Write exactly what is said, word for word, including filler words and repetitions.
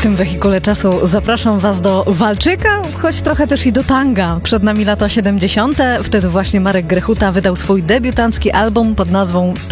tym wehikule czasu zapraszam Was do walczyka, choć trochę też i do tanga. Przed nami lata siedemdziesiąte. Wtedy właśnie Marek Grechuta wydał swój debiutancki album pod nazwą